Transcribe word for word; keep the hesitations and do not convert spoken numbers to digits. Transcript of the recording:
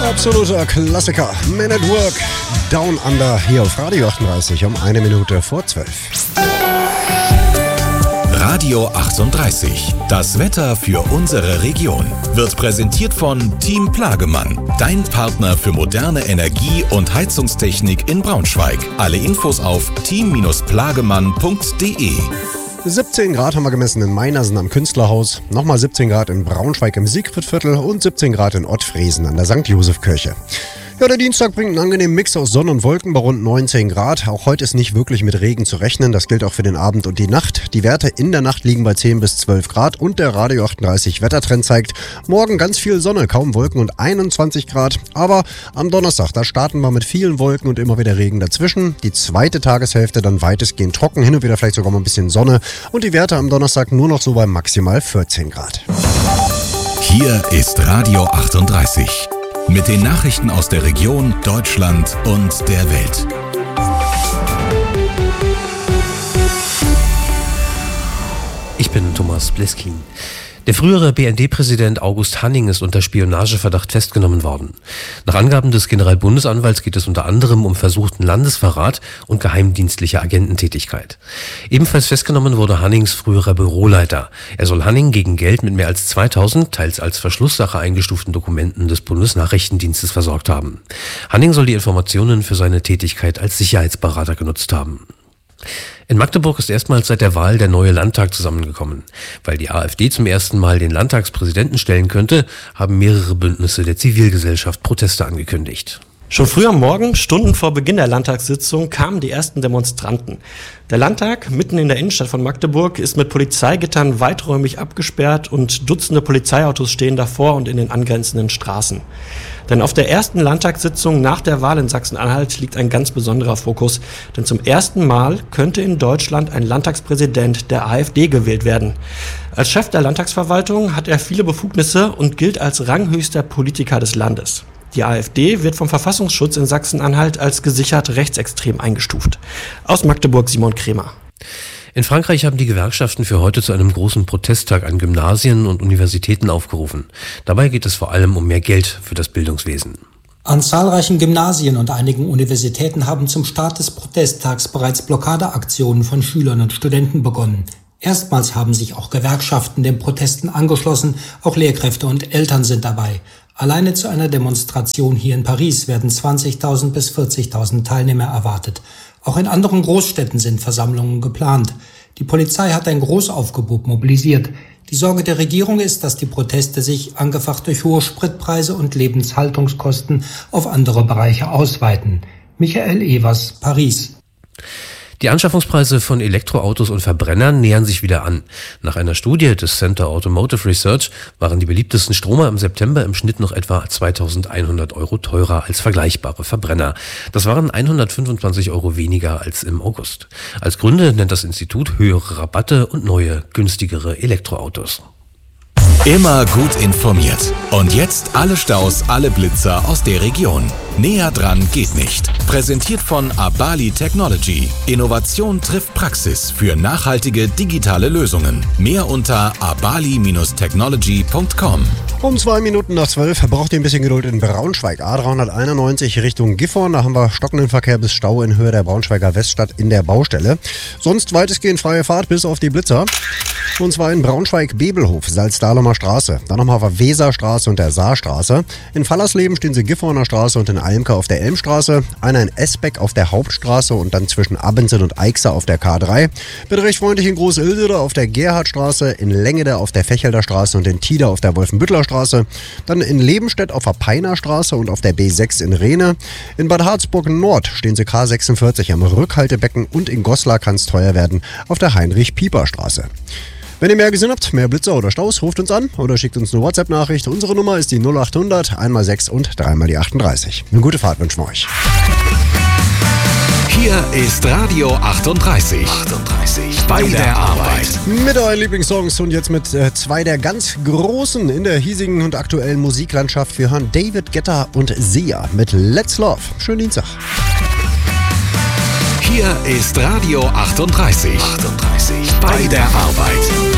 Absoluter Klassiker. Man at Work, Down Under, hier auf Radio achtunddreißig um eine Minute vor zwölf. Radio achtunddreißig. Das Wetter für unsere Region wird präsentiert von Team Plagemann, dein Partner für moderne Energie- und Heizungstechnik in Braunschweig. Alle Infos auf team plagemann punkt de. siebzehn Grad haben wir gemessen in Meinersen am Künstlerhaus, nochmal siebzehn Grad in Braunschweig im Siegfriedviertel und siebzehn Grad in Ottfriesen an der Sankt Josef-Kirche. Ja, der Dienstag bringt einen angenehmen Mix aus Sonne und Wolken bei rund neunzehn Grad. Auch heute ist nicht wirklich mit Regen zu rechnen. Das gilt auch für den Abend und die Nacht. Die Werte in der Nacht liegen bei zehn bis zwölf Grad und der Radio achtunddreißig Wettertrend zeigt morgen ganz viel Sonne, kaum Wolken und einundzwanzig Grad. Aber am Donnerstag, da starten wir mit vielen Wolken und immer wieder Regen dazwischen. Die zweite Tageshälfte dann weitestgehend trocken, hin und wieder vielleicht sogar mal ein bisschen Sonne. Und die Werte am Donnerstag nur noch so bei maximal vierzehn Grad. Hier ist Radio achtunddreißig. Mit den Nachrichten aus der Region, Deutschland und der Welt. Ich bin Thomas Bleskin. Der frühere B N D-Präsident August Hanning ist unter Spionageverdacht festgenommen worden. Nach Angaben des Generalbundesanwalts geht es unter anderem um versuchten Landesverrat und geheimdienstliche Agententätigkeit. Ebenfalls festgenommen wurde Hannings früherer Büroleiter. Er soll Hanning gegen Geld mit mehr als zweitausend, teils als Verschlusssache eingestuften Dokumenten des Bundesnachrichtendienstes versorgt haben. Hanning soll die Informationen für seine Tätigkeit als Sicherheitsberater genutzt haben. In Magdeburg ist erstmals seit der Wahl der neue Landtag zusammengekommen. Weil die AfD zum ersten Mal den Landtagspräsidenten stellen könnte, haben mehrere Bündnisse der Zivilgesellschaft Proteste angekündigt. Schon früh am Morgen, Stunden vor Beginn der Landtagssitzung, kamen die ersten Demonstranten. Der Landtag, mitten in der Innenstadt von Magdeburg, ist mit Polizeigittern weiträumig abgesperrt und Dutzende Polizeiautos stehen davor und in den angrenzenden Straßen. Denn auf der ersten Landtagssitzung nach der Wahl in Sachsen-Anhalt liegt ein ganz besonderer Fokus. Denn zum ersten Mal könnte in Deutschland ein Landtagspräsident der AfD gewählt werden. Als Chef der Landtagsverwaltung hat er viele Befugnisse und gilt als ranghöchster Politiker des Landes. Die AfD wird vom Verfassungsschutz in Sachsen-Anhalt als gesichert rechtsextrem eingestuft. Aus Magdeburg Simon Kremer. In Frankreich haben die Gewerkschaften für heute zu einem großen Protesttag an Gymnasien und Universitäten aufgerufen. Dabei geht es vor allem um mehr Geld für das Bildungswesen. An zahlreichen Gymnasien und einigen Universitäten haben zum Start des Protesttags bereits Blockadeaktionen von Schülern und Studenten begonnen. Erstmals haben sich auch Gewerkschaften den Protesten angeschlossen, auch Lehrkräfte und Eltern sind dabei. Alleine zu einer Demonstration hier in Paris werden zwanzigtausend bis vierzigtausend Teilnehmer erwartet. Auch in anderen Großstädten sind Versammlungen geplant. Die Polizei hat ein Großaufgebot mobilisiert. Die Sorge der Regierung ist, dass die Proteste sich, angefacht durch hohe Spritpreise und Lebenshaltungskosten, auf andere Bereiche ausweiten. Michael Evers, Paris. Die Anschaffungspreise von Elektroautos und Verbrennern nähern sich wieder an. Nach einer Studie des Center Automotive Research waren die beliebtesten Stromer im September im Schnitt noch etwa zweitausendeinhundert Euro teurer als vergleichbare Verbrenner. Das waren hundertfünfundzwanzig Euro weniger als im August. Als Gründe nennt das Institut höhere Rabatte und neue, günstigere Elektroautos. Immer gut informiert. Und jetzt alle Staus, alle Blitzer aus der Region. Näher dran geht nicht. Präsentiert von Abali Technology. Innovation trifft Praxis für nachhaltige digitale Lösungen. Mehr unter abali Bindestrich technology punkt com. Um zwei Minuten nach zwölf braucht ihr ein bisschen Geduld in Braunschweig. A dreihunderteinundneunzig Richtung Gifhorn. Da haben wir stockenden Verkehr bis Stau in Höhe der Braunschweiger Weststadt in der Baustelle. Sonst weitestgehend freie Fahrt bis auf die Blitzer. Und zwar in Braunschweig-Bebelhof, Salzdahlemer Straße. Dann nochmal auf der Weserstraße und der Saarstraße. In Fallersleben stehen sie Gifhorner Straße und in Almke auf der Elmstraße. Einer in Esbeck auf der Hauptstraße und dann zwischen Abensen und Eichser auf der K drei. Bitte recht freundlich in Groß-Ilsede auf der Gerhardstraße, in Lengede auf der Fechelder Straße und in Tida auf der Wolfenbüttler Straße. Dann in Lebenstedt auf der Peiner Straße und auf der B sechs in Rehne. In Bad Harzburg Nord stehen sie K sechsundvierzig am Rückhaltebecken und in Goslar kann es teuer werden auf der Heinrich-Pieper-Straße. Wenn ihr mehr gesehen habt, mehr Blitzer oder Staus, ruft uns an oder schickt uns eine WhatsApp-Nachricht. Unsere Nummer ist die null achthundert, einmal sechs und dreimal die achtunddreißig. Eine gute Fahrt wünschen wir euch. Hier ist Radio achtunddreißig. achtunddreißig. Bei der Arbeit. Mit euren Lieblingssongs und jetzt mit äh, zwei der ganz Großen in der hiesigen und aktuellen Musiklandschaft. Wir hören David Guetta und Sia mit Let's Love. Schönen Dienstag. Hier ist Radio achtunddreißig. achtunddreißig. Bei der Arbeit.